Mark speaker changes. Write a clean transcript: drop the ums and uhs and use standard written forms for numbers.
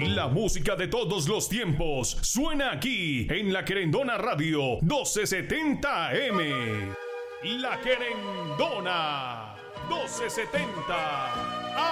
Speaker 1: La música de todos los tiempos suena aquí en La Querendona Radio 1270 AM. La Querendona 1270 AM.